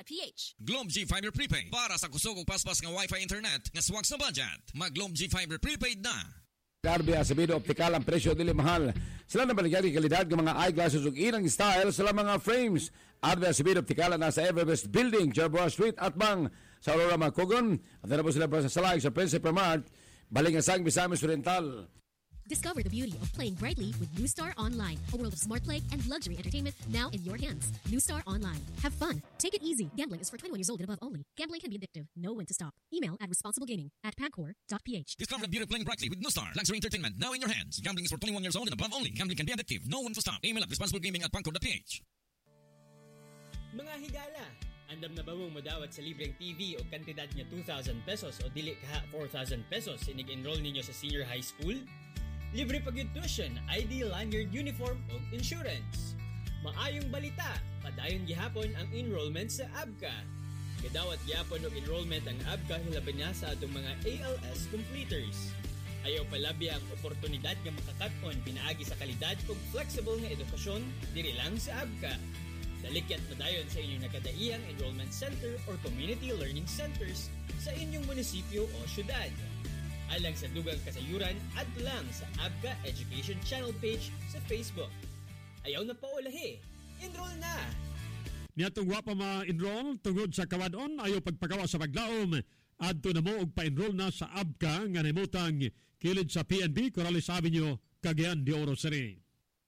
globe.ph. Globe G Fiber Prepaid para sa kusog ug paspas nga Wi-Fi internet nga swak sa budget. Mag Globe G Fiber Prepaid na. Garbia sa Bido Optical ang presyo dili mahal. Sila na baligyan kalidad ng mga eyeglasses ug irang style sa mga frames. Arbia sa Bido Optical na sa Everbest Building, Jerboa Street at bang sa Aurora Macogon. At na po sila sa Salay sa Principal Mart, Balingasang, Misamis Oriental. Discover the beauty of playing brightly with New Star Online, a world of smart play and luxury entertainment now in your hands. New Star Online. Have fun. Take it easy. Gambling is for 21 years old and above only. Gambling can be addictive. Know when to stop. Email at responsiblegaming@pagcor.ph. Discover the beauty of playing brightly with New Star luxury entertainment now in your hands. Gambling is for 21 years old and above only. Gambling can be addictive. Know when to stop. Email at responsiblegaming@pagcor.ph. Mga higala, andam na ba mong madawat sa libreng TV o kantidad niya 2,000 pesos o dili kaha 4,000 pesos inig-enroll ninyo sa senior high school? Libre pag tuition, ID, lanyard, uniform o insurance. Maayong balita, padayon gihapon ang enrollment sa ABCA. Gadawat gihapon og enrollment ang ABCA hilaban na sa atong mga ALS completers. Ayaw palabi ang oportunidad nga makakat-on pinaagi sa kalidad ug flexible nga edukasyon diri lang sa ABCA. Dalikyat padayon sa inyong nakadaiyang enrollment center or community learning centers sa inyong munisipyo o syudad. Alang sa dugang kasayuran, add lang sa ABCA Education Channel page sa Facebook. Ayaw na pa ulahi. Enroll na! Niyatong wapa ma-enroll tungod sa kawadon, ayaw pagpagawa sa paglaom. Adto na mo og pa-enroll na sa ABCA nga naimutang kilid sa PNB, Corrales Avenue, Cagayan de Oro City.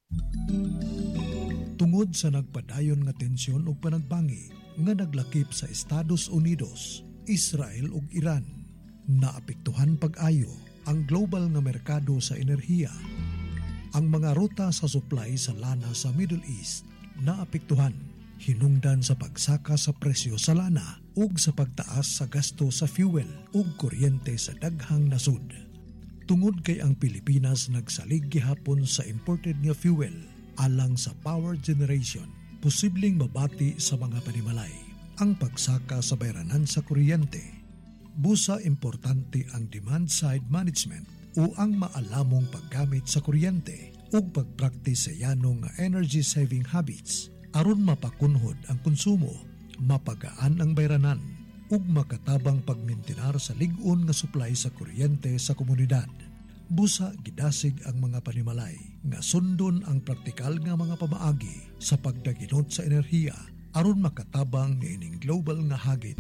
Tungod sa nagpadayon nga tensyon ug panagbangi nga naglakip sa Estados Unidos, Israel ug Iran, naapektuhan pag-ayo ang global nga merkado sa enerhiya. Ang mga ruta sa supply sa lana sa Middle East naapektuhan, hinungdan sa pagsaka sa presyo sa lana ug sa pagtaas sa gasto sa fuel ug kuryente sa daghang nasud. Tungod kay ang Pilipinas nagsalig gihapon sa imported nga fuel alang sa power generation, posibleng mabati sa mga panimalay ang pagsaka sa bayranan sa kuryente. Busa importante ang demand-side management o ang maalamong paggamit sa kuryente ug pagpraktis sa yanong energy-saving habits aron mapakunhod ang konsumo, mapagaan ang bayranan ug makatabang pagmintinar sa lig-on nga supply sa kuryente sa komunidad. Busa gidasig ang mga panimalay nga sundon ang praktikal nga mga pamaagi sa pagdaginot sa enerhiya aron makatabang niining global nga hagit.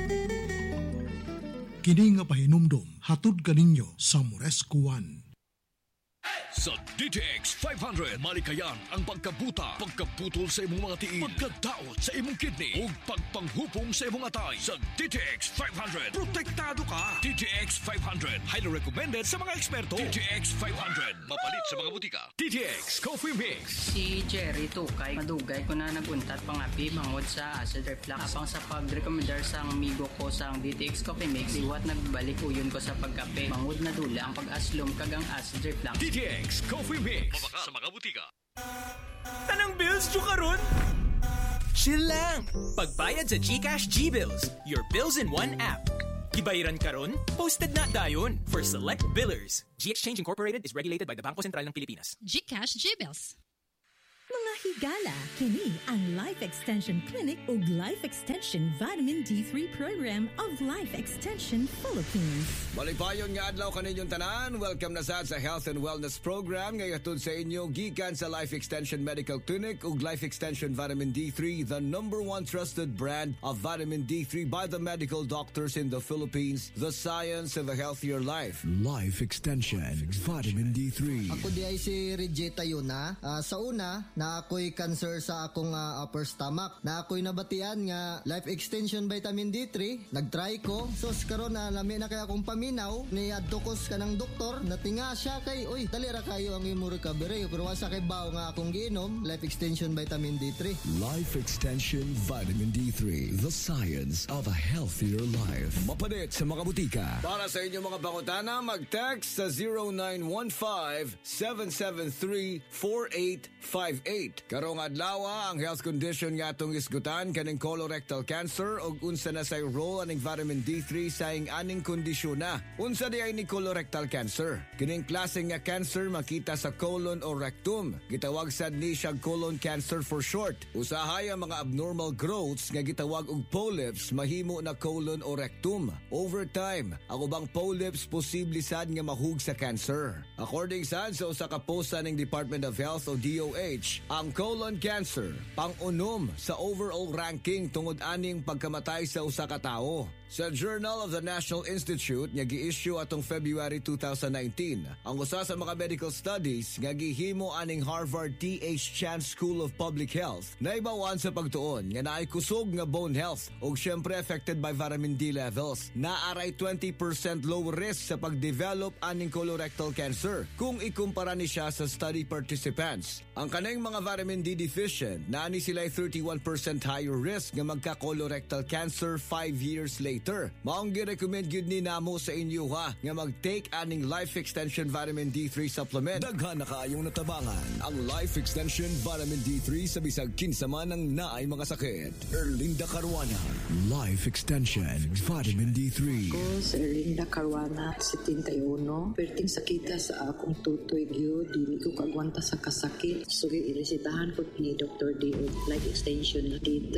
Kini nga pahinumdom hatod kaninyo sa Moresco One. Sa DTX 500, malikayan ang pagkabuta, pagkaputol sa imong mga tiil, pagkadaot sa imong kidney, ug pagpanghupong sa imong atay. Sa DTX 500, protektado ka. DTX 500, highly recommended sa mga eksperto. DTX 500, mapalit sa mga butika. DTX Coffee Mix. Si Jerry Tukay, madugay ko na naguntat pangapi mangod sa acid reflux. Apang sa pag-recommendar sa amigo ko sa DTX Coffee Mix, iwat nagbalik uyon ko sa pagkape. Mangod na dula ang pag-aslom kagang acid reflux. DTX Coffee Mix. Mabaka sa mga butika. Tanang bills dyo karon? Chill lang! Pagbayad sa GCash G-Bills, your bills in one app. Gibayaran karon? Posted na dayon for select billers. G-Exchange Incorporated is regulated by the Bangko Sentral ng Pilipinas. GCash G-Bills. Mga higala, kini ang Life Extension Clinic ug Life Extension Vitamin D3 Program of Life Extension Philippines. Maligpayon nga adlaw kaninyong tanan. Welcome na sa Health and Wellness Program nga ihatod sa inyo gikan sa Life Extension Medical Clinic ug Life Extension Vitamin D3, the #1 trusted brand of vitamin D3 by the medical doctors in the Philippines. The science of a healthier life. Life Extension Vitamin D3. Ako di ay si Regeta Yuna. Sa una, na ako'y cancer sa akong upper stomach. Na ako'y nabatian nga Life Extension Vitamin D3. Nagtry ko. So, karon na lami na kay akong paminaw. Ni adukos ka ng doktor. Natinga siya kay, uy, dali ra kayo ang imo recovery. Pero wasa kay bao nga akong giinom, Life Extension Vitamin D3. Life Extension Vitamin D3. The science of a healthier life. Mapalit sa mga butika. Para sa inyong mga pangutana, mag-text sa 0915-773-4858. Karong adlaw ang health condition nga atong isgutan kaning colorectal cancer ug unsa na say role aning vitamin D3 sa aning kondisyon na. Unsa di ay ni colorectal cancer? Kining klase nga cancer makita sa colon o rectum. Gitawag sad ni siya colon cancer for short. Usahay ang mga abnormal growths nga gitawag og polyps mahimo na colon o rectum. Over time, ang ubang polyps posible sad nga mahug sa cancer. According sad sa usa ka post sa ning Department of Health o DOH, ang colon cancer pang-unom sa overall ranking tungod aning pagkamatay sa usa ka tawo. Sa Journal of the National Institute nga gi-issue atong February 2019, ang usa sa mga medical studies nga gihimo aning Harvard T.H. Chan School of Public Health naibawan sa pagtuon nga naay kusog nga bone health ug syempre affected by vitamin D levels. Naaray 20% low risk sa pagdevelop aning colorectal cancer kung ikumpara ni siya sa study participants. Ang kanang mga vitamin D deficient naani sila 31% higher risk nga magka-colorectal cancer 5 years later. Maong gi-recommend gyud ni namo sa inyo nga mag-take aning Life Extension Vitamin D3 supplement. Daghan na kaayong natabangan ang Life Extension Vitamin D3 sa bisag kinsa man ang naay mga sakit. Erlinda Caruana, Life Extension Vitamin D3. Ako sa Erlinda Caruana, 71. Perting sakita sa akong tutoy gyud, dili ko kagwanta sa kasakit. So iresitahan ko ni Dr. D of Life Extension D3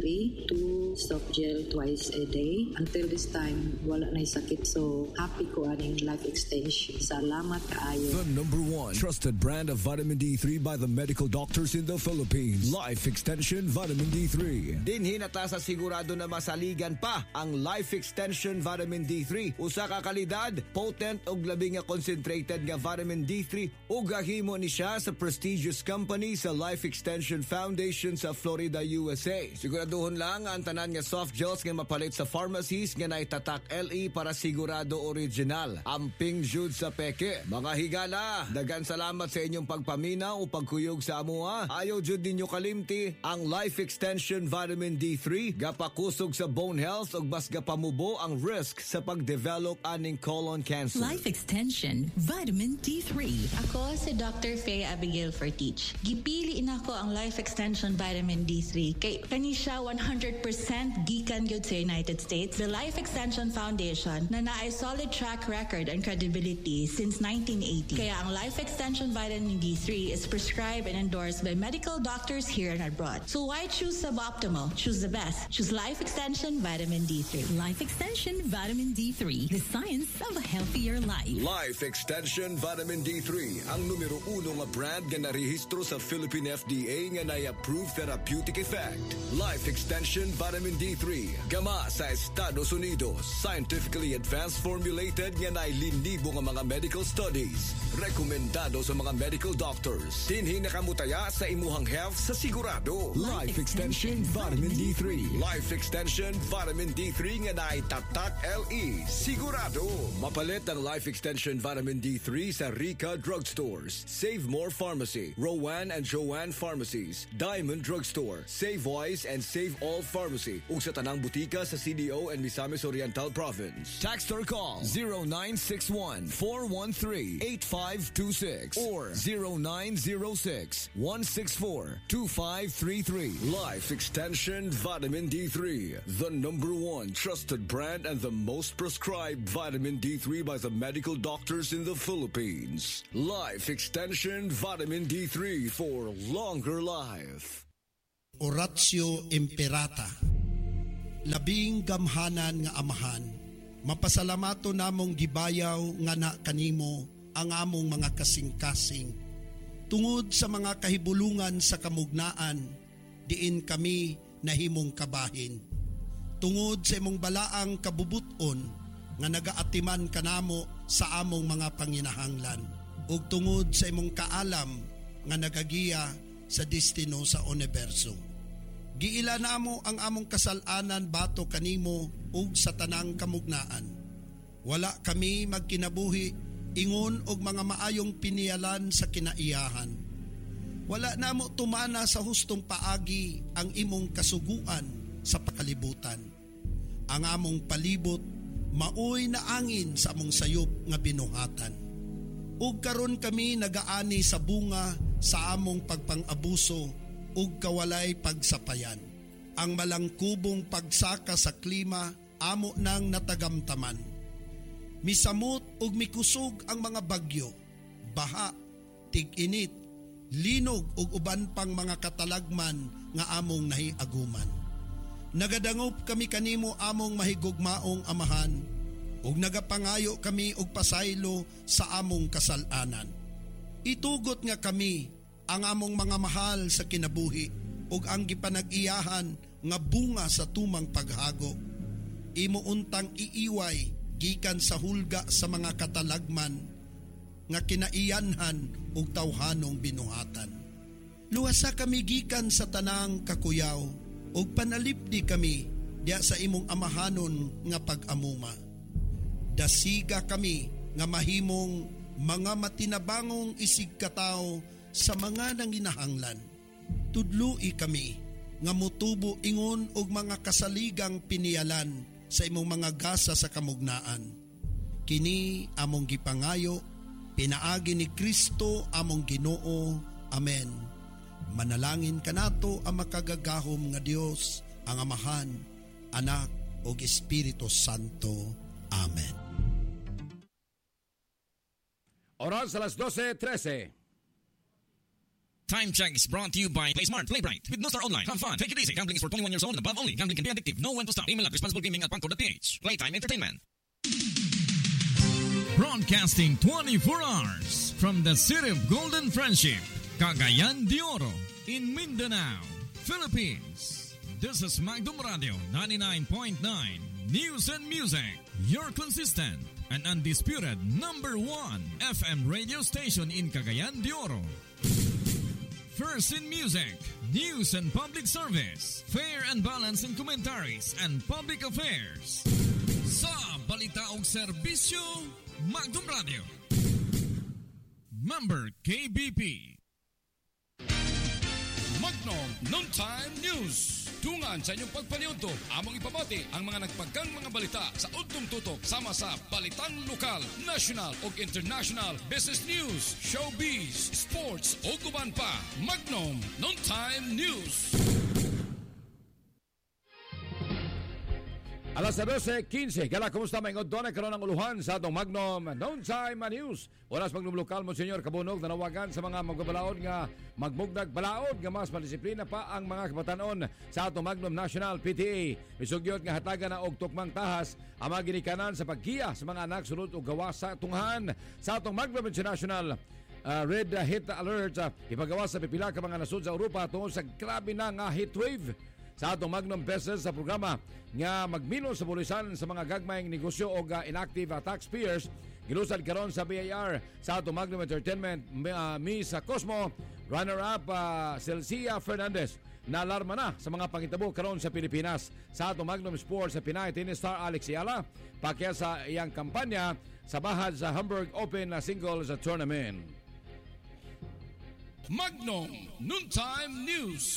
2 soft gel twice a day. Until this time, wala na sakit. So, happy ko aning Life Extension. Salamat kaayo. The #1 trusted brand of vitamin D3 by the medical doctors in the Philippines. Life Extension Vitamin D3. Dinhi na ta sa sigurado na masaligan pa ang Life Extension Vitamin D3. Usa ka kalidad, potent ug labi nga concentrated nga vitamin D3 ug gahimo ni siya sa prestigious company sa Life Extension Foundation sa Florida, USA. Siguraduhon lang ang tanan nga soft gels nga mapalit sa pharmacies nga naitatak LE para sigurado original. Amping jud sa peke. Mga higala, dagan salamat sa inyong pagpaminaw o pagkuyog sa amuha. Ayaw jud ninyo kalimti ang Life Extension Vitamin D3 gapakusog sa bone health ug bas gapamubo ang risk sa pagdevelop aning colon cancer. Life Extension Vitamin D3. Ako si Dr. Faye Abigail Fertich. Gipili nako ang Life Extension Vitamin D3 kay kani siya 100% gikan gyud sa United States. The Life Extension Foundation na naay solid track record and credibility since 1980. Kaya ang Life Extension Vitamin D3 is prescribed and endorsed by medical doctors here and abroad. So why choose suboptimal? Choose the best. Choose Life Extension Vitamin D3. Life Extension Vitamin D3. The science of a healthier life. Life Extension Vitamin D3, ang numero 1 nga brand nga narehistro sa Philippine FDA nga na-approve therapeutic effect. Life Extension Vitamin D3, gama sa Estados Unidos, scientifically advanced formulated nga nailinibo nga mga medical studies. Rekomendado sa mga medical doctors. Dinhi nakamutaya sa imuhang health sa sigurado. Life Extension Vitamin D3. Life Extension Vitamin D3 nga naitatak LE. Sigurado. Mapalit ang Life Extension Vitamin D3 sa Rica Drugstores, Save More Pharmacy, Rowan and Joanne Pharmacies, Diamond Drugstore, Save Wise and Save All Pharmacy, ug sa tanang butika sa CDO and Misamis Oriental Province. Text or call 0961-413-8526 or 0906-164-2533. Life Extension Vitamin D3, the #1 trusted brand and the most prescribed vitamin D3 by the medical doctors in the Philippines. Life Extension Vitamin D3 for longer life. Oratio Imperata. Labing gamhanan nga amahan, mapasalamato namong gibayaw nga na kanimo ang among mga kasing-kasing. Tungod sa mga kahibulungan sa kamugnaan, diin kami nahimong kabahin. Tungod sa imong balaang kabubuton nga nagaatiman kanamo sa among mga panginahanglan, ug tungod sa imong kaalam nga nagagiya sa destino sa universo. Giila namo ang among kasalanan bato kanimo ug sa tanang kamugnaan. Wala kami magkinabuhi ingon og mga maayong pinialan sa kinaiyahan. Wala namo tumana sa hustong paagi ang imong kasuguan sa pakalibutan. Ang among palibot maoy na angin sa among sayop nga binuhatan. Ug karon kami nagaani sa bunga sa among pagpang-abuso ug kawalay pagsapayan. Ang malangkubong pagsaka sa klima amo nang natagamtaman. Misamot ug mikusog ang mga bagyo, baha, tig-init, linog ug uban pang mga katalagman nga among nahiaguman. Nagadangop kami kanimo among mahigugmaong amahan, ug nagapangayo kami og pasaylo sa among kasalanan. Itugot nga kami ang among mga mahal sa kinabuhi ug ang gipanag-iyahan nga bunga sa tumang paghago. Imo untang iiway gikan sa hulga sa mga katalagman nga kinaiyanhan ug tawhanong binuhatan. Luwasa kami gikan sa tanang kakuyaw ug panalipdi kami diya sa imong amahanon nga pag-amuma. Dasiga kami nga mahimong mga matinabangong isig kataw sa mga nanginahanglan. Tudloi kami nga mutubo ingon og mga kasaligang pinialan sa imong mga gasa sa kamugnaan. Kini among gipangayo, pinaagi ni Kristo among Ginoo. Amen. Manalangin kanato ang makagagahom nga Dios, ang Amahan, Anak ug Espiritu Santo. Amen. Oras alas 12:13. Time check is brought to you by Play Smart, Play Bright. With NoStar Online, have fun, take it easy. Gambling is for 21 years old and above only. Gambling can be addictive. Know when to stop. Email at responsiblegaming@pangko.ph. Playtime Entertainment. Broadcasting 24 hours from the city of Golden Friendship, Cagayan de Oro, in Mindanao, Philippines. This is Magdum Radio 99.9 News and Music, your consistent and undisputed #1 FM radio station in Cagayan de Oro. First in music, news and public service, fair and balanced in commentaries and public affairs. Sa balita og serbisyo, Magdum Radio. Member KBP. Magnum Noontime News. Tungan sa inyong pagpaniudto, among ipabati ang mga nagpagkang mga balita sa udtong tutok sama sa balitang lokal, national ug international, business news, showbiz, sports ug uban pa. Magnum Noontime News. Alas 12:15. Kala, kumusta mga doon ay karoon ng uluhan sa atong Magnum Noontime News. Oras Magnum Lokal mo, Senyor Kabunog, nanawagan sa mga magbabalaod nga magmugdag balaod nga mas madisiplina pa ang mga kabatanon sa atong Magnum National PTA. Misugyot nga hatagan na og tukmang tahas ang mga ginikanan sa paggiya sa mga anak sulod o gawa sa tunghan sa atong Magnum International Red Hit Alert. Ipagawa sa pipila ka mga nasud sa Europa tungkol sa grabe na nga heat wave. Sa atong Magnum Pesos sa programa nga magmino sa bulisan sa mga gagmayng negosyo o inactive taxpayers, gilusad karon sa BIR sa atong Magnum Entertainment, Miss Cosmo, runner-up Celcia Fernandez. Naalarma na sa mga pangitabo karon sa Pilipinas. Sa atong Magnum Sports sa Pinay tennis star Alex Ayala, pakya sa iyang kampanya sa bahad sa Hamburg Open Singles Tournament. Magnum Noontime News.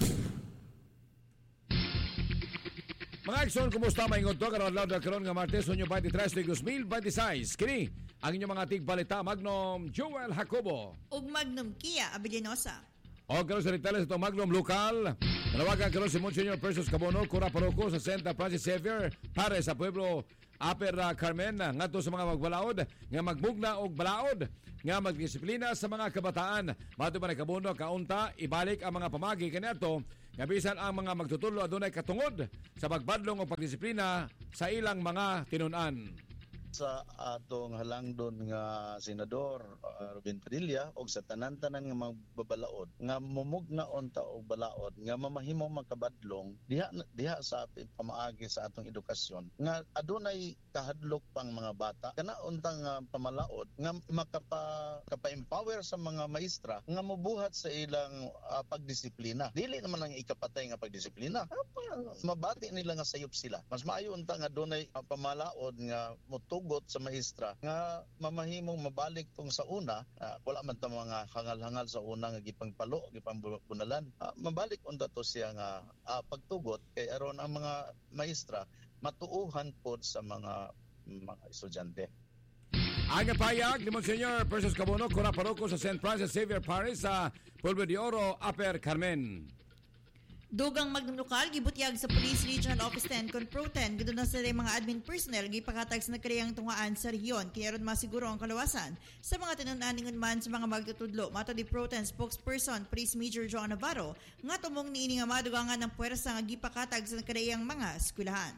Mga aksyon, kumusta maingon to? Karon adlaw karon nga Martes, Hunyo 23, 2026. Kini ang inyong mga tigbalita, Magnum Joel Jacobo ug Magnum Kia Abellinosa. O karon sa ritales ito Magnum Lokal. Nalawagan karon si Monsignor Persos Cabono, Cura Paroko sa Santa Francis Xavier para sa pueblo Upper Carmen ngadto sa mga magbalaod nga magbugna og balaod nga magdisiplina sa mga kabataan. Mato ba nakabuno kaunta ibalik ang mga pamagi kaniadto nga bisan ang mga magtutulo adunay katungod sa pagbadlong o pagdisiplina sa ilang mga tinun-an. Sa atong halangdon nga senador Robin Padilla og sa tanan-tanan nga magbabalaod nga mumugnaon ta og balaod nga mamahimo magkabadlong diha sa pamaagi sa atong edukasyon nga adunay kahadlok pang mga bata kana untang pamalaod nga makapa-empower sa mga maestra nga mobuhat sa ilang pagdisiplina. Dili naman ang ikapatay nga pagdisiplina. Mabati nila nga sayop sila. Mas maayo unta nga adunay pamalaod nga mutugot sa maestra nga mamahimong mabalik tong sa una, wala man ta mga hangal-hangal sa una nga gipangpalo, gipangbunalan. Mabalik unta to siya nga pagtugot kay aron ang mga maestra matuuhan pod sa mga estudyante. Ang payag ni Monsignor Persis Cabonok, Cura Paroko sa St. Francis Xavier Parish sa Pueblo de Oro, Upper Carmen. Dugang Magnum Lokal, gibutyag sa Police Regional Office 10 kon Pro 10, gito na sila mga admin personnel, gipakatag sa nagkariyang tungaan sa rehiyon, kaya ron masiguro ang kalawasan sa mga tinunaningon man sa mga magtutudlo. Mato di Pro 10 spokesperson, Police Major John Navarro, nga tumong niini nga madugangan ng puwersa nga gipakatag sa nagkariyang mga eskwelahan.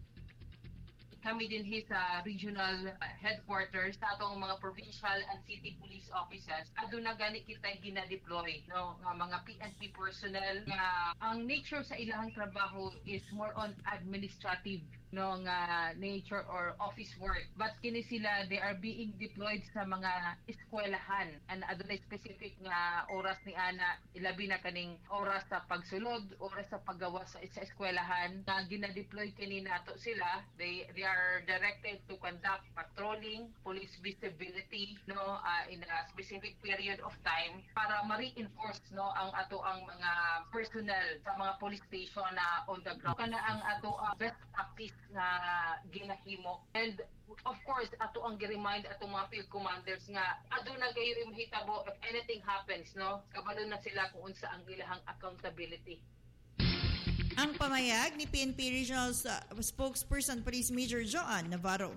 Kami din sa regional headquarters sa atong mga provincial and city police offices aduna gani kita gina-deploy no nga mga PNP personnel nga ang nature sa ilang trabaho is more on administrative no nga nature or office work, but kini sila they are being deployed sa mga eskwelahan and adunay specific nga oras ni ana ilabi na kaning oras sa pagsulod, oras sa paggawa sa eskwelahan nga gina-deploy kini nato sila. They are directed to conduct patrolling, police visibility no in a specific period of time para ma-reinforce no ang ato ang mga personnel sa mga police station na on the ground kana ang ato best practice na ginahimo. And of course ato ang gi-remind ato mga field commanders nga aduna kayo mahitabo if anything happens no kabalo na sila kung unsa ang ilahang accountability. Ang pamayag ni PNP Regional Spokesperson Police Major Joan Navarro.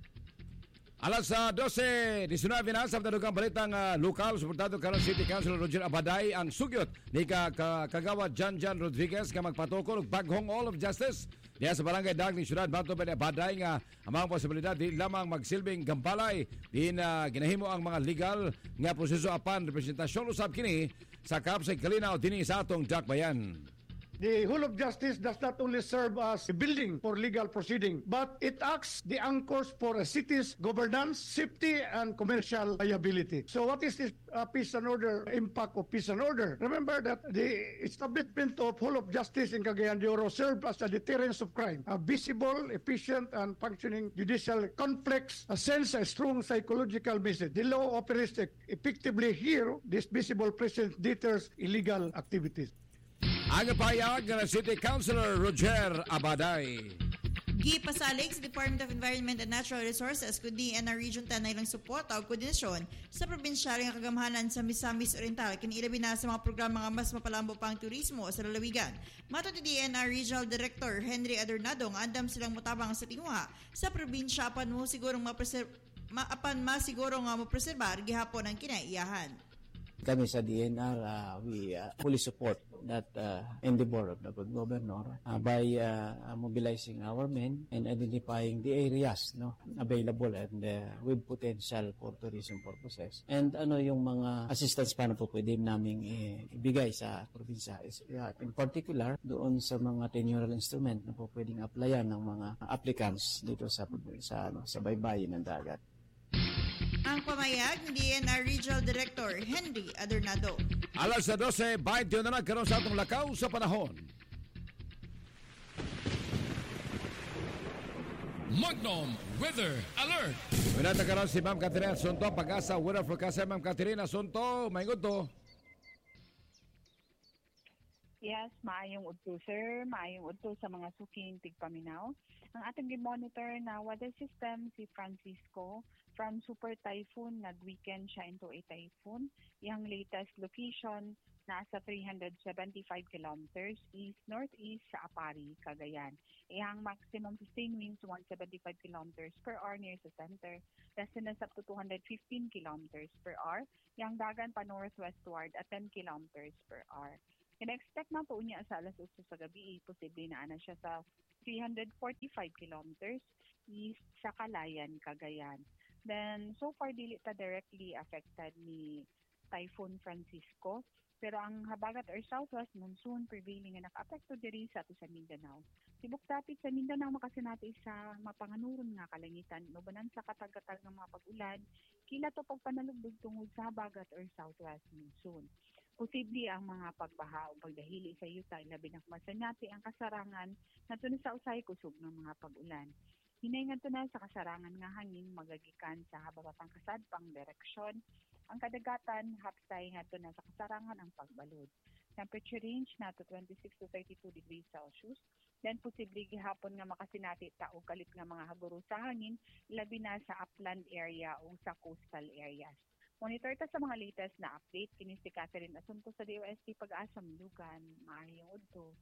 Alas 12:19 na sa dugang balitang lokal, suportado karon City Councilor Roger Abaday ang sugyot ni kagawad Jan Rodriguez nga magpatukol og baghong all of justice diya sa barangay Dag ni Syudad Bato Ben Abaday nga amang posibilidad di lamang magsilbing gambalay din ginahimo ang mga legal nga proseso apan representasyon usab kini sa kapsay kalinaw dinhi sa atong Dakbayan. The whole of justice does not only serve as a building for legal proceeding, but it acts the anchors for a city's governance, safety, and commercial viability. So what is this peace and order, impact of peace and order? Remember that the establishment of whole of justice in Cagayan de Oro served as a deterrence of crime. A visible, efficient, and functioning judicial complex sends a strong psychological message. The law operates effectively here. This visible presence deters illegal activities. Ang payag ng City Councilor Roger Abaday. Gipasalig sa Department of Environment and Natural Resources kundi NR Region 10 na ilang suporta o koordinasyon sa probinsyal nga kagamhanan sa Misamis Oriental kinilabi na sa mga programa nga mas mapalambo pang turismo sa lalawigan. Mato ti DNR Regional Director Henry Adornado nga andam silang mutabang sa tinguha sa probinsya apan masiguro nga mapreserbar gihapon ang kinaiyahan. Kami sa DNR, we fully support that endeavor of the good governor by mobilizing our men and identifying the areas available and with potential for tourism purposes. And yung mga assistance pa na po pwede namin ibigay sa probinsya. In particular, doon sa mga tenurial instrument na po pwedeng applyan ng mga applicants dito sa baybayin ng dagat. Ang pamayag ni DNR Regional Director Henry Adornado. Alas 12:20 na nagkaroon sa atong lakaw sa panahon. Magnum Weather Alert. Wala na karoon si Ma'am Katerina Sonto, Pag-asa Weather Forecast. Ma'am Katerina Sonto, maingod to. Yes, maayong udto sir, maayong udto sa mga suking tigpaminaw. Ang ating gi-monitor na weather system si Francisco from super typhoon nag-weekend siya into a typhoon. Yang latest location nasa 375 kilometers east-northeast sa Apari, Cagayan. Yang maximum sustained winds 175 kilometers per hour near sa center. Distance up to 215 kilometers per hour. Yang dagan pa northwestward at 10 kilometers per hour. Ina-expect na po niya sa alas 8 sa gabi, posible na ana siya sa 345 kilometers east sa Calayan, Cagayan. Then, so far, dili ta directly affected ni Typhoon Francisco. Pero ang habagat or southwest monsoon prevailing nga naka-apekto diri sa ato sa Mindanao. Tibok dapit sa Mindanao makasinati sa mapanganuron nga kalangitan ubanan sa katag-katag ng mga pag-ulan, kila to pagpanalugdog tungod sa habagat or southwest monsoon. Posible ang mga pagbaha o pagdahili sa yuta labi na masanati ang kasarangan nato sa usay kusog ng mga pag-ulan. Hinaingan to na sa kasarangan nga hangin magagikan sa habagatang kasadpang direksyon. Ang kadagatan hapsay nga to na sa kasarangan ang pagbalod. Temperature range na to 26 to 32 degrees Celsius. Then posible gihapon nga makasinati ta og kalit nga mga haguro sa hangin labi na sa upland area o sa coastal areas. Monitor ta sa mga latest na update kini si Catherine Asunto sa DOST Pag-asa Lugan. Maayong udto.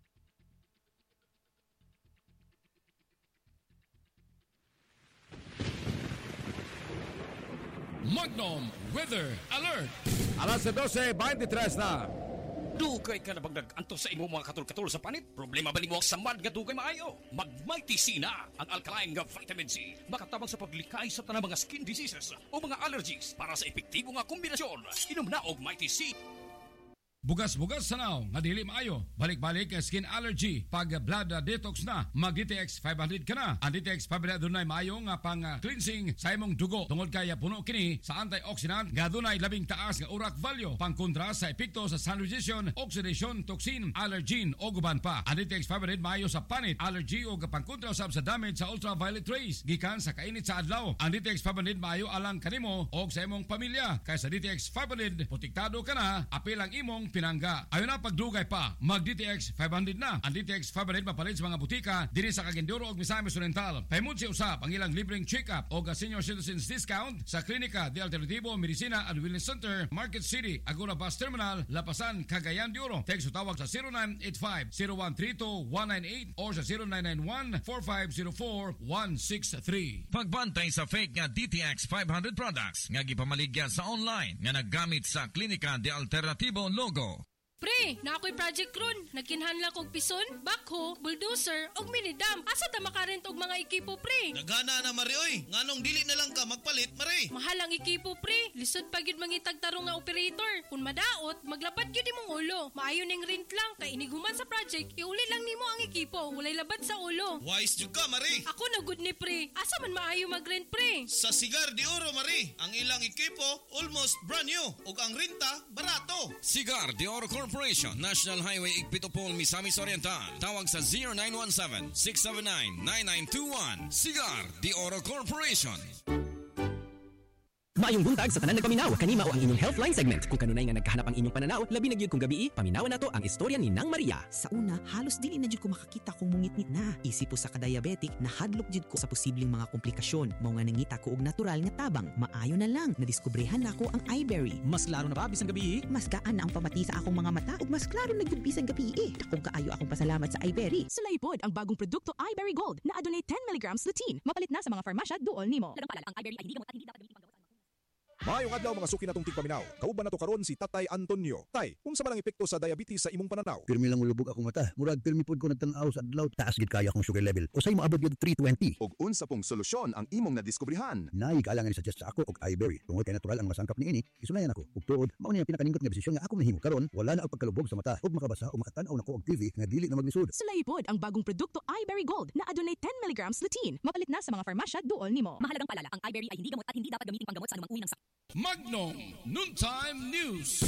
Magnum Weather Alert! Alas 12:23 na. Dugay ka na bang nag-anto sa imong mga katul-katul sa panit? Problema ba nimo ang samad nga dugay maayo? Mag-Mighty C na ang alkaline nga vitamin C. Makatabang sa paglikay sa tanang mga skin diseases o mga allergies para sa epektibo nga kombinasyon. Inom na og Mighty C. Bugas-bugas sa naw, nga dili maayo. Balik-balik ka skin allergy. Pag blood detox na, mag-DTX 500 ka na. Ang DTX 500 dunay maayo nga pang cleansing sa imong dugo. Tungod kaya puno kini sa antioxidant nga dunay labing taas nga uric value. Pangkontra sa epekto sa sanitization, oxidation, toxin, allergen o guban pa. Ang DTX 500 maayo sa panit, allergy o pangkontra sa damage sa ultraviolet rays gikan sa kainit sa adlaw. Ang DTX 500 maayo alang kanimo o sa imong pamilya. Kaya sa DTX 500 protektado ka na, apil ang imong pinangga. Ayon na pagdugay pa, mag-DTX 500 na. Ang DTX 500 mapalit sa mga butika diri sa Cagayan ug Misamis Oriental. Pahimod si usab ang ilang libreng check-up o senior citizens discount sa Klinika de Alternativo Medicina and Wellness Center, Market City, Agora Bus Terminal, Lapasan, Cagayan de Oro. Text o tawag sa 0985-0132-198 o sa 0991-4504-163. Pagbantay sa fake nga DTX 500 products nga gipamaligya sa online nga naggamit sa Klinika de Alternativo logo. Pre, na ako'y project ron. Nagkinhanla kog pison, backhoe, bulldozer, og minidam. Asa ta makarent og mga ekipo, pre? Nagana na, Mari, oy. Nganong dili na lang ka magpalit, Mari? Mahal ang ekipo, pre. Lisod pa gyud mangitag tarong nga operator. Kung madaot, maglapat gyud imong ulo. Maayo ning rent lang, kay iniguman sa project, iuli lang nimo ang ekipo. Walay labad sa ulo. Wise jud ka, Mari. Ako na good ni, pre. Asa man maayo mag-rent, pre? Sa Cigar de Oro, Mari. Ang ilang ekipo, almost brand new. Ug ang renta, barato. Cigar de Oro Corporation, National Highway Igpitopol, Misamis Oriental. Tawag sa 0917-679-9921. Cigar de Oro Corporation. Maayong buntag sa tanan nagpaminaw, kanima o ang inyong Healthline segment. Kung kanunay nga nagkahanap ang inyong pananaw, labi na gyud kung gabi, paminawan nato ang istorya ni Nang Maria. Sa una, halos dili na gyud ko makakita kung mungit-ngit na. Isip po sa ka-diabetic, nahadlok gyud ko sa posibleng mga komplikasyon. Mao nga nangita ko og natural nga tabang. Maayo na lang, nadiskubrehan nako ang iBerry. Mas laro na ba bisan gabi? Mas gaan na ang pamati sa akong mga mata ug mas klaro na gyud bisan gabi. Dakong kaayo akong pasalamat sa iBerry. Sulay pod ang bagong produkto iBerry Gold na adunay 10 mg lutein. Mapalit na sa mga farmasya duol nimo. Lagang palala, ang iBerry ay hindi gamot at hindi dapat gamitin panggamot. Maayong adlaw mga suki natong tigpaminaw. Kauban nato karon si Tatay Antonio. Tay, unsa man ang epekto sa diabetes sa imong pananaw? Pirmi lang ulubog akong mata. Murag pirmi pod ko nagtan-aw sa adlaw. Taas gid kaya akong sugar level. Usay moabot gyud 320. Og unsa pong solusyon ang imong nadiskubrihan? Naay kalangan ni suggest sa ako og iBerry. Tungod kay natural ang masangkap niini, isulayan ako. Ug tuod, mao ni ang pinakaningot nga desisyon nga ako nahimo karon. Wala na og pagkalubog sa mata ug makabasa o makatan-aw nako og TV nga dili na maglisod. Sulay pod ang bagong produkto iBerry Gold na adunay 10 mg lutein. Mapalit na sa mga farmasya duol nimo. Mahalagang palala, ang iBerry ay hindi gamot at hindi dapat gamitin panggamot sa anumang uri ng sakit. Magnum Noontime News.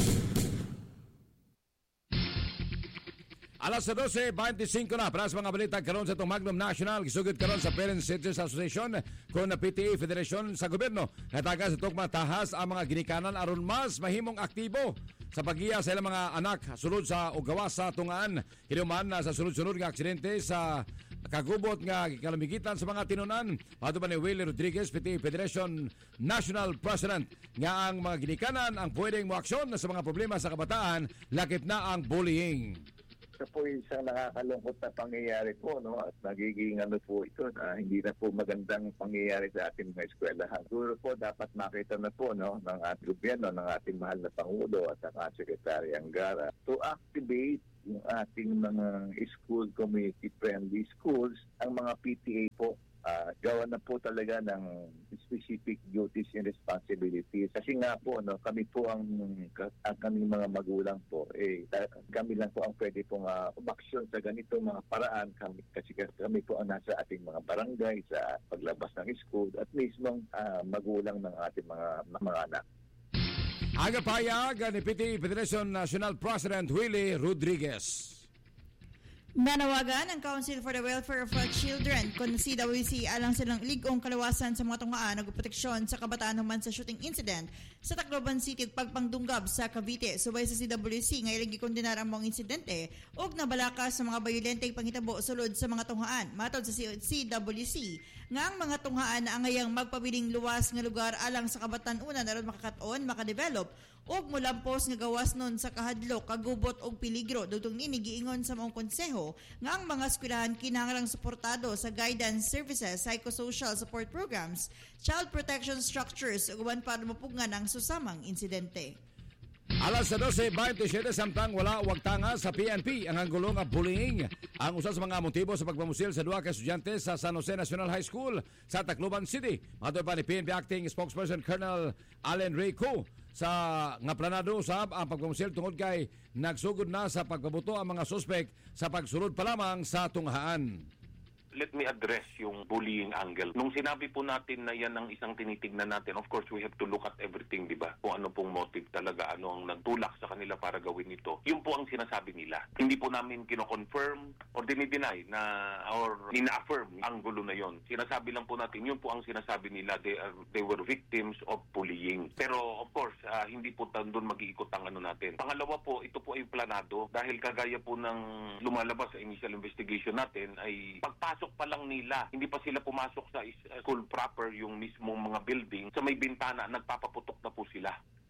Alas 12:25 na para sa mga balita karon sa itong Magnum National. Gisugod karon sa Parents Teachers Association kung na PTA Federation sa gobyerno. Nataga sa itong matahas ang mga ginikanan aron mas mahimong aktibo sa paggiya sa ilang mga anak sulod sa ugawas sa tungaan. Hinuman na sa sunod-sunod nga aksidente sa kagubot nga kalamigitan sa mga tinunan. Ato ba ni Willie Rodriguez, PTA Federation National President, nga ang mga ginikanan ang pwedeng moaksyon sa mga problema sa kabataan, lakip na ang bullying. Ito po isang nakakalungkot na pangyayari po, no? At nagiging po ito na hindi na po magandang pangyayari sa ating mga eskwelahan. Siguro po dapat makita na po, no, ng ating gobyerno, ng ating mahal na Pangulo at ang ating Secretary Angara to activate yung ating mga school, community-friendly schools, ang mga PTA po. Gawa na po talaga ng specific duties and responsibilities. Kasi nga po, no, kami po ang kaming mga magulang po, kami lang po ang pwede pong umaksyon sa ganito mga paraan. Kasi kami po ang nasa ating mga barangay sa paglabas ng school at mismong magulang ng ating mga anak. Aga payag ni PTA Federation National President Willie Rodriguez. Nanawagan ang Council for the Welfare of Children kung CWC alang silang ligong kalawasan sa mga tungaan ng proteksyon sa kabataan human sa shooting incident sa Tacloban City at pagpangdunggab sa Cavite. Subay sa CWC nga ilang gikondenar ang mga insidente ug nabalakas sa mga bayolenteng panghitabo sulod sa mga tunghaan. Matod sa CWC nga ang mga tunghaan na angayang magpabiling luwas nga lugar alang sa kabatan-unan aron makakaton, makadevelop og mulampos nga gawas nun sa kahadlok, kagubot og peligro. Dugtong nini giingon sa maong konseho nga ang mga eskwelahan kinahanglang suportado sa guidance services, psychosocial support programs, child protection structures ug uban para mapugngan ang susamang insidente. Alas 12:27 samtang wala wagtanga sa PNP ang anggulong nga bullying ang usa sa mga motibo sa pagpamusil sa duha ka estudyante sa San Jose National High School sa Tacloban City. Matuod pa ni PNP Acting Spokesperson Colonel Allen Reyco sa nga planado usab ang pagpamusil tungod kay nagsugod na sa pagpabuto ang mga suspek sa pagsulod pa lamang sa tunghaan. Let me address yung bullying angle. Nung sinabi po natin na yan ang isang tinitignan natin, of course, we have to look at everything, di ba? Kung ano pong motive talaga, ano ang nagtulak sa kanila para gawin ito. Yun po ang sinasabi nila. Hindi po namin kino-confirm or dinideny na or ina-affirm ang gulo na yon. Sinasabi lang po natin, yun po ang sinasabi nila, they were victims of bullying. Pero, of course, hindi po doon mag-iikot ang ano natin. Pangalawa po, ito po ay planado dahil kagaya po ng lumalabas sa initial investigation natin ay pagpasok pa lang nila, hindi pa sila pumasok sa school proper, yung mismong mga building, sa may bintana, nagpapaputok na po sila.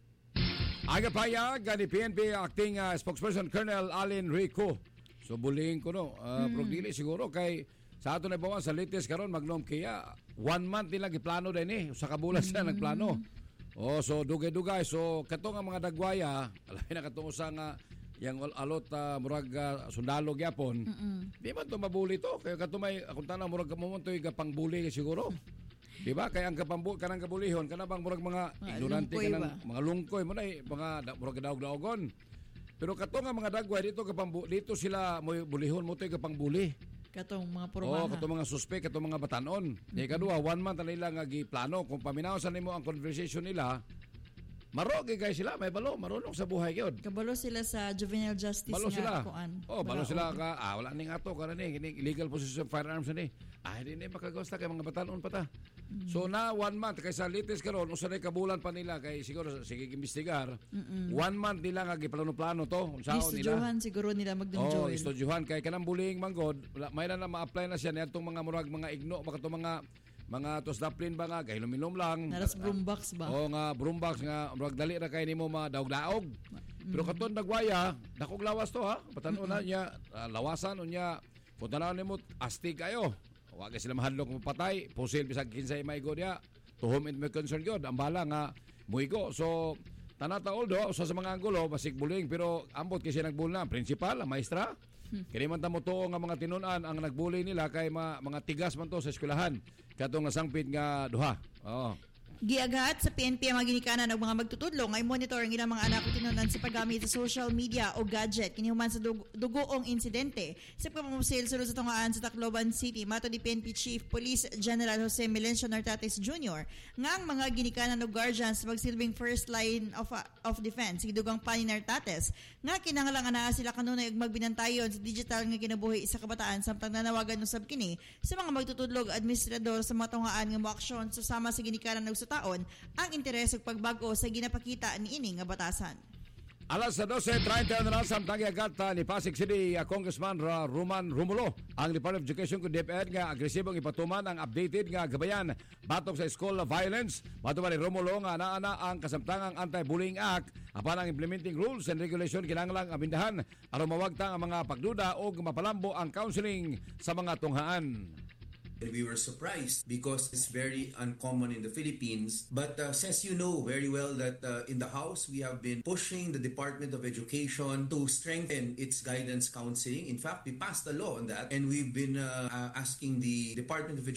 Aga payag ni PNP Acting Spokesperson Colonel Allen Reyco. So bullying ko no, pero dili siguro kay sa ato na bawan sa latest karon magnom kaya 1 month nila giplano din sa kabulan sila nagplano. So dugay-dugay, so kato nga mga dagwaya, alay na kato sa nga yang alot murag sundalo gyapon. Di man to mabuli to kay katumay akong tanang murag kamumontoy ka pangbuli siguro. Di ba kay ang kanang kabulihon kana bang murag mga ignorante kanang mga lungkoy mo na mga murag daog-daogon. Pero kato nga mga dagway dito sila mo bulihon mo toy ka pangbuli. Katong mga pormahan. Katong mga suspek, katong mga batanon. Kadua 1 month na nila nga giplano kung paminaw sa nimo ang conversation nila. Marogi guys sila, may balo, marunong sa buhay yun. Kabalo sila sa juvenile justice balo nga sila. kuan. Balo sila ka, wala ning ato kana ni illegal possession of firearms ni. Hindi ni makagawas kay mga batanon pa ta. So na 1 month kay sa latest karon usa na kabulan pa nila kay siguro sige imbestigar. 1 month nila nga giplano-plano to unsaon nila. Istudyuhan siguro nila magdunjoy. Istudyuhan kay kanang bullying manggod, may na ma-apply na siya niadtong mga murag mga igno baka to mga tosdaplin ba nga kay luminom lang. Naras broombox ba? Nga broombox nga murag dali ra kay nimo madaog-daog. Pero katon dagwaya, dakog lawas to ha. Patan-on na niya lawasan unya punta na nimo astig kayo. Wa kay sila mahadlok mo patay, pusil bisag kinsay maigo dia. To whom it may concern gyud ang bala nga muigo. So tanata oldo sa mga anggulo basig bullying pero ambot kay siya nagbulna principal, ang maestra. Kini man tamo tuo nga mga tinun-an ang nagbully nila kay mga tigas man to sa eskwelahan. Katong nasangpit nga duha. Giaghat sa PNP ang mga ginikanan ng mga magtutudlo ngay monitor ang ilang mga anak tinunan sa paggamit sa social media o gadget kinihuman sa dugoong insidente sa pagpamusil sulod sa tungaan sa Tacloban City. Mato ni PNP Chief Police General Jose Melencio Nartates Jr. nga ang mga ginikanan o guardians magsilbing first line of defense. Gidugang pa ni Nartates nga kinahanglan na sila kanunay og magbinantayon sa digital nga kinabuhi sa kabataan samtang nanawagan usab kini sa mga magtutudlog administrador sa mga tungaan nga moaksyon susama sa ginikanan og taon ang interes ug pagbago sa ginapakita niini nga batasan. Alas 12:30 na samtang giagat ni Pasig City Congressman Roman Romulo ang Department of Education kung DepEd nga agresibong ipatuman ang updated nga gabayan batok sa school violence. Matuman ni Romulo nga naana ang kasamtangang Anti-Bullying Act apan ang implementing rules and regulation kinahanglang amindahan aron mawagtang ang mga pagduda o mapalambo ang counseling sa mga tunghaan. And we were surprised because it's very uncommon in the Philippines. But since you know very well that in the House, we have been pushing the Department of Education to strengthen its guidance counseling. In fact, we passed a law on that and we've been asking the Department of Education